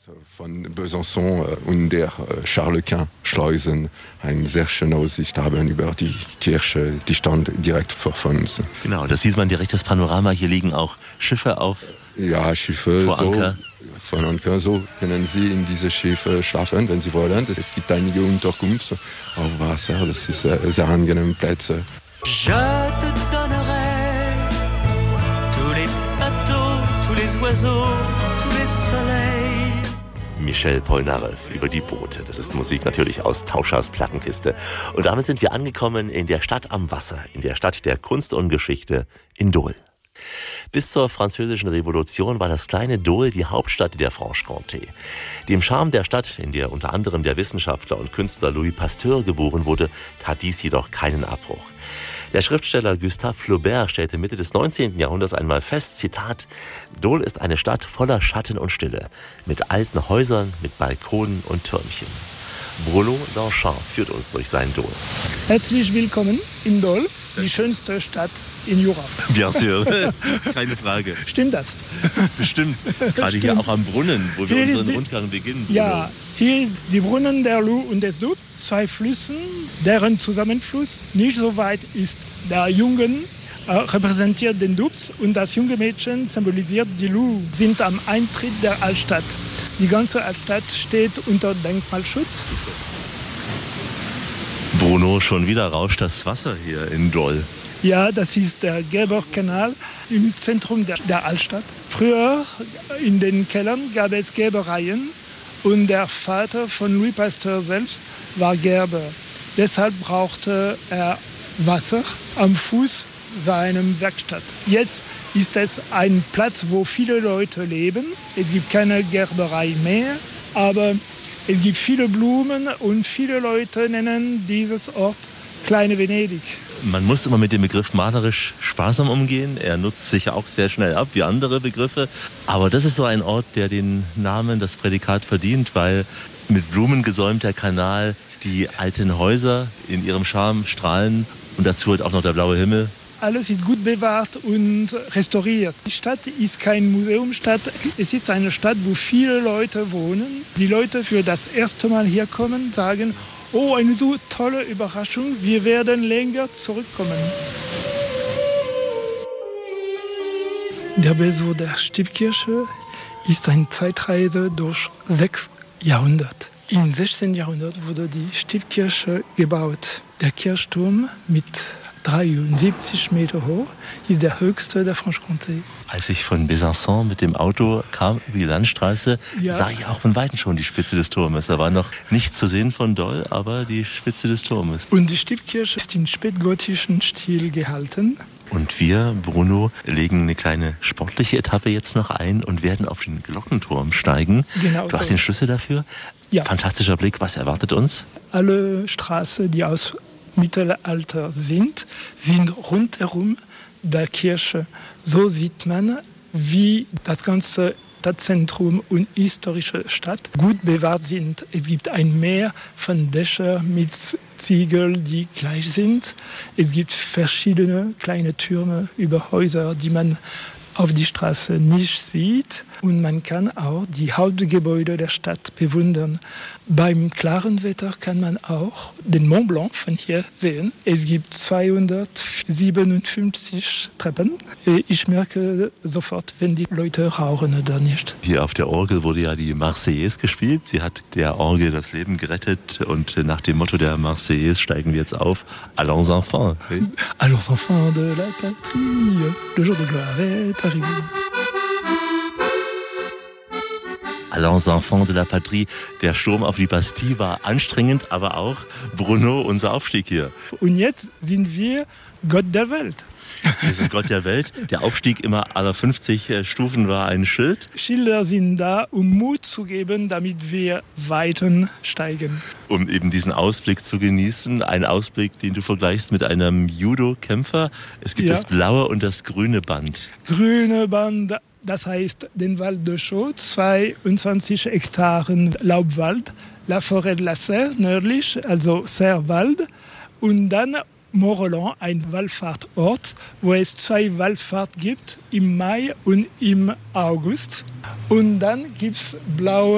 Von Besançon und der Charles-Quint-Schleusen eine sehr schöne Aussicht haben über die Kirche, die stand direkt vor uns. Genau, da sieht man direkt das Panorama. Hier liegen auch Schiffe auf. Ja, Schiffe vor Anker. Von Anker. So können Sie in diese Schiffe schlafen, wenn Sie wollen. Es gibt einige Unterkunft auf Wasser. Das ist sehr angenehme Plätze. Je te donnerai tous les bateaux, tous les oiseaux, tous les soleils. Michel Polnareff über die Boote. Das ist Musik natürlich aus Tauschers Plattenkiste. Und damit sind wir angekommen in der Stadt am Wasser, in der Stadt der Kunst und Geschichte in Dole. Bis zur Französischen Revolution war das kleine Dole die Hauptstadt der Franche-Comté. Dem Charme der Stadt, in der unter anderem der Wissenschaftler und Künstler Louis Pasteur geboren wurde, tat dies jedoch keinen Abbruch. Der Schriftsteller Gustave Flaubert stellte Mitte des 19. Jahrhunderts einmal fest, Zitat, Dole ist eine Stadt voller Schatten und Stille, mit alten Häusern, mit Balkonen und Türmchen. Bruno Longchamp führt uns durch sein Dole. Herzlich willkommen in Dole, die schönste Stadt in Jura. Bien sûr, keine Frage. Stimmt das? Bestimmt, gerade hier auch am Brunnen, wo wir unseren Rundgang beginnen. Ja, hier ist die Brunnen der Lou und des Doubs, zwei Flüssen, deren Zusammenfluss nicht so weit ist. Der Jungen repräsentiert den Doubs und das junge Mädchen symbolisiert die Lou, sind am Eintritt der Altstadt. Die ganze Altstadt steht unter Denkmalschutz. Bruno, schon wieder rauscht das Wasser hier in Dole. Ja, das ist der Gerberkanal im Zentrum der Altstadt. Früher in den Kellern gab es Gerbereien und der Vater von Louis Pasteur selbst war Gerber. Deshalb brauchte er Wasser am Fuß seiner Werkstatt. Jetzt ist es ein Platz, wo viele Leute leben. Es gibt keine Gerberei mehr, aber es gibt viele Blumen und viele Leute nennen dieses Ort Kleine Venedig. Man muss immer mit dem Begriff malerisch sparsam umgehen. Er nutzt sich auch sehr schnell ab, wie andere Begriffe. Aber das ist so ein Ort, der den Namen, das Prädikat verdient, weil mit Blumen gesäumter Kanal die alten Häuser in ihrem Charme strahlen. Und dazu halt auch noch der blaue Himmel. Alles ist gut bewahrt und restauriert. Die Stadt ist kein Museumsstadt. Es ist eine Stadt, wo viele Leute wohnen. Die Leute für das erste Mal hier kommen, sagen, oh, eine so tolle Überraschung, wir werden länger zurückkommen. Der Besuch der Stiftskirche ist eine Zeitreise durch 6 Jahrhunderte. Im 16. Jahrhundert wurde die Stiftskirche gebaut. Der Kirchturm mit 73 Meter hoch ist der höchste der Franche-Comté. Als ich von Besançon mit dem Auto kam über die Landstraße, sah ich auch von Weitem schon die Spitze des Turmes. Da war noch nichts zu sehen von Dole, aber die Spitze des Turmes. Und die Stiftskirche ist in spätgotischen Stil gehalten. Und wir, Bruno, legen eine kleine sportliche Etappe jetzt noch ein und werden auf den Glockenturm steigen. Genau. Du hast den Schlüssel dafür? Ja. Fantastischer Blick, was erwartet uns? Alle Straßen, die aus Mittelalter sind rundherum der Kirche. So sieht man, wie das ganze Stadtzentrum und historische Stadt gut bewahrt sind. Es gibt ein Meer von Dächern mit Ziegeln, die gleich sind. Es gibt verschiedene kleine Türme über Häuser, die man auf die Straße nicht sieht. Und man kann auch die Hauptgebäude der Stadt bewundern. Beim klaren Wetter kann man auch den Mont Blanc von hier sehen. Es gibt 257 Treppen. Ich merke sofort, wenn die Leute rauchen oder nicht. Hier auf der Orgel wurde ja die Marseillaise gespielt. Sie hat der Orgel das Leben gerettet. Und nach dem Motto der Marseillaise steigen wir jetzt auf. Allons enfants. Allons enfants de la patrie, le jour de gloire est arrivé. Allons enfants de la patrie. Der Sturm auf die Bastille war anstrengend, aber auch, Bruno, unser Aufstieg hier. Und jetzt sind wir Gott der Welt. Wir sind Gott der Welt. Der Aufstieg immer aller 50 Stufen war ein Schild. Schilder sind da, um Mut zu geben, damit wir weiter steigen. Um eben diesen Ausblick zu genießen. Ein Ausblick, den du vergleichst mit einem Judo-Kämpfer. Es gibt das blaue und das grüne Band. Grüne Band. Das heißt den Val de Chaux, 22 Hektaren Laubwald, La Forêt de la Serre nördlich, also Serrewald, und dann Mont-Roland, ein Wallfahrtort, wo es 2 Wallfahrten gibt, im Mai und im August. Und dann gibt es blaue